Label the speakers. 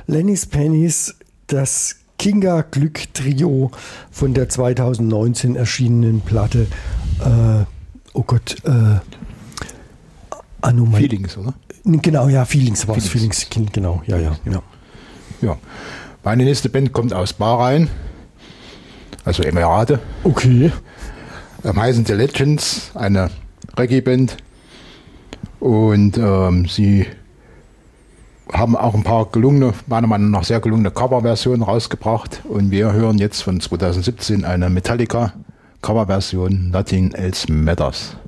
Speaker 1: Lenny's Pennies, das Kinga Glück Trio von der 2019 erschienenen Platte. Anomalie.
Speaker 2: Feelings, oder?
Speaker 1: Genau, ja, Feelings war es. Feelings, genau, ja.
Speaker 2: Meine nächste Band kommt aus Bahrain, also Emirate.
Speaker 1: Okay.
Speaker 2: Heißen The Legends, eine Reggae-Band. Und sie haben auch ein paar gelungene, meiner Meinung nach sehr gelungene Coverversionen rausgebracht. Und wir hören jetzt von 2017 eine Metallica-Coverversion, Nothing Else Matters.